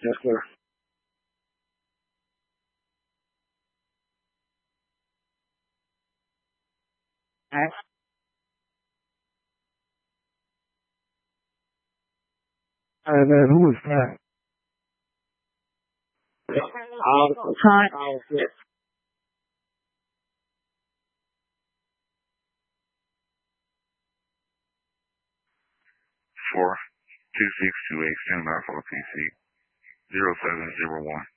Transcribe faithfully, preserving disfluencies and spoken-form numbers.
Yes, sir. Alright. Uh, then who was that? Uh, Hi. Oh, yes. Four two six two eight, stand by for P C zero seven zero one.